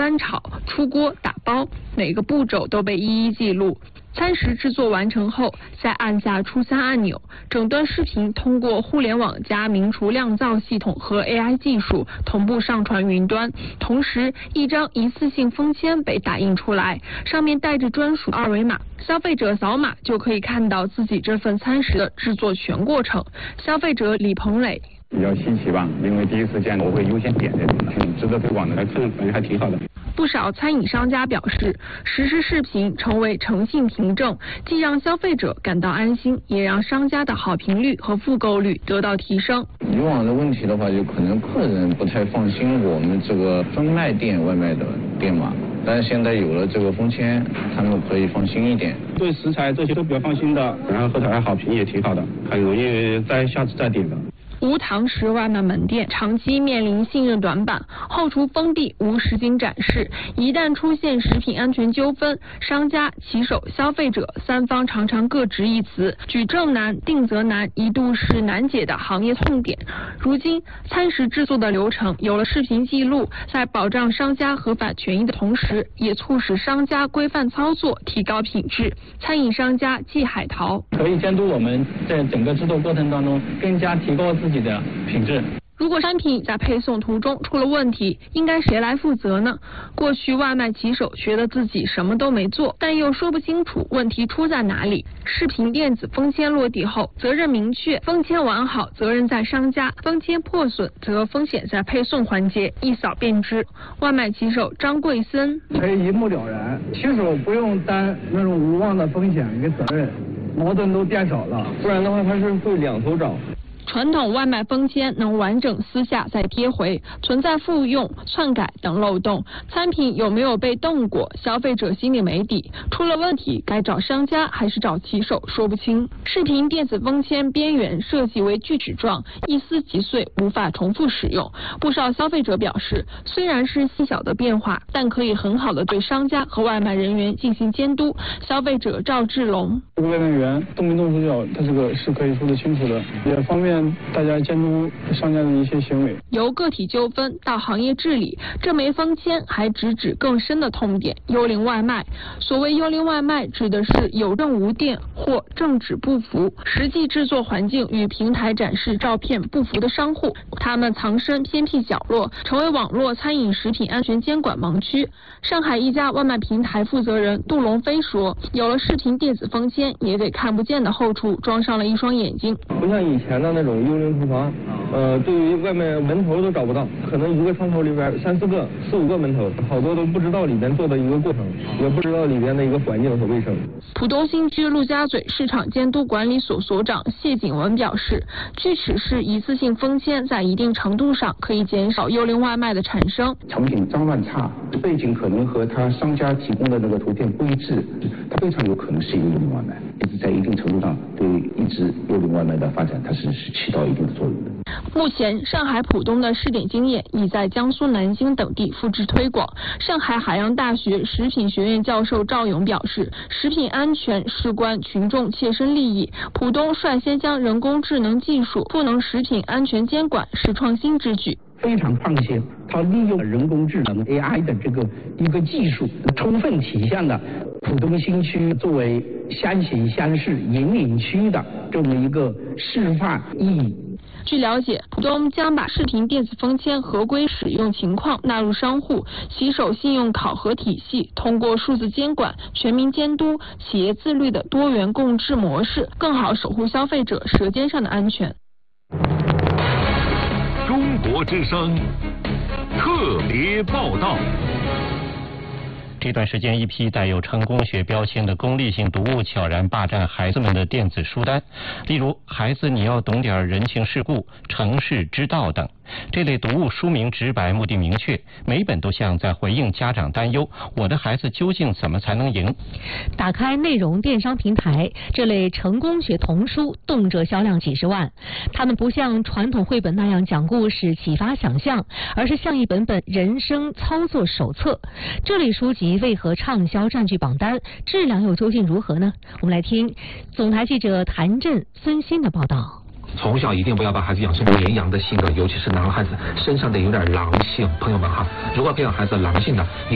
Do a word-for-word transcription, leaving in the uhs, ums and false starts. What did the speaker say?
翻炒、出锅、打包，每个步骤都被一一记录。餐食制作完成后，再按下初三按钮，整段视频通过互联网加名厨酿造系统和 A I 技术同步上传云端。同时，一张一次性封签被打印出来，上面带着专属二维码，消费者扫码就可以看到自己这份餐食的制作全过程。消费者李鹏磊。 比较稀奇吧，因为第一次见，我会优先点这种的，嗯，值得推广的，看感觉还挺好的。 不少餐饮商家表示，实时视频成为诚信凭证，既让消费者感到安心，也让商家的好评率和复购率得到提升。 以往的问题的话，就可能客人不太放心我们这个专卖店外卖的店嘛，但是现在有了这个封签，他们可以放心一点。 对食材这些都比较放心的，然后后台好评也挺好的，很容易再下次再点的。 无堂食外卖门店长期面临信任短板，后厨封闭，无实景展示。一旦出现食品安全纠纷，商家、骑手、消费者三方常常各执一词，举证难、定责难，一度是难解的行业痛点。如今，餐食制作的流程有了视频记录，在保障商家合法权益的同时，也促使商家规范操作，提高品质。餐饮商家季海淘可以监督我们在整个制作过程当中更加提高自己的品质。 如果商品在配送途中出了问题，应该谁来负责呢？过去外卖骑手觉得自己什么都没做，但又说不清楚问题出在哪里。视频电子封签落地后，责任明确，封签完好责任在商家，封签破损则风险在配送环节，一扫便知。外卖骑手张贵森可以一目了然，骑手不用担那种无望的风险跟责任，矛盾都变少了， 不然的话他是会两头找。 传统外卖封签能完整撕下再贴回，存在复用、篡改等漏洞。餐品有没有被动过，消费者心里没底。出了问题，该找商家还是找骑手，说不清。视频电子封签边缘设计为锯齿状，一撕即碎，无法重复使用。不少消费者表示，虽然是细小的变化，但可以很好的对商家和外卖人员进行监督。消费者赵志龙： 这个外卖员动没动手脚，他这个是可以说得清楚的，也方便大家监督商家的一些行为。 由个体纠纷到行业治理，这枚封签还直指更深的痛点——幽灵外卖。所谓幽灵外卖，指的是有证无店或证纸不符，实际制作环境与平台展示照片不符的商户，他们藏身偏僻角落，成为网络餐饮食品安全监管盲区。上海一家外卖平台负责人杜龙飞说，有了视频电子封签，也给看不见的后厨装上了一双眼睛。 不像以前的那种幽灵厨房，呃，对于外卖门头都找不到，可能一个窗口里边三四个、四五个门头，好多都不知道里边做的一个过程，也不知道里边的一个环境和卫生。 浦东新区陆家嘴市场监督管理所所长谢景文表示，锯齿式一次性封签在一定程度上可以减少幽灵外卖的产生。 场景脏乱差，背景可能和他商家提供的那个图片不一致，它非常有可能是幽灵外卖，就是在一定程度上对一直幽灵外卖的发展，它是是起到一定的作用的。 目前，上海浦东的试点经验已在江苏南京等地复制推广。上海海洋大学食品学院教授赵勇表示，食品安全事关群众切身利益。浦东率先将人工智能技术赋能食品安全监管，是创新之举。 非常放心，它利用人工智能 A I 的这个一个技术，充分体现了浦东新区作为先行先试引领区的这么一个示范意义。 据了解，浦东将把视频电子封签合规使用情况纳入商户骑手信用考核体系，通过数字监管、全民监督、企业自律的多元共治模式，更好守护消费者舌尖上的安全。 中国之声特别报道。 这段时间，一批带有成功学标签的功利性读物悄然霸占孩子们的电子书单，例如《孩子你要懂点人情世故》《成事之道》等。这类读物书名直白，目的明确，每本都像在回应家长担忧：我的孩子究竟怎么才能赢？ 打开内容电商平台，这类成功学童书动辄销量几十万。它们不像传统绘本那样讲故事、启发想象，而是像一本本人生操作手册。这类书籍为何畅销占据榜单？质量又究竟如何呢？我们来听总台记者谭震、孙鑫的报道。 从小一定不要把孩子养成绵羊的性格，尤其是男孩子身上得有点狼性。朋友们哈，如果培养孩子狼性的，你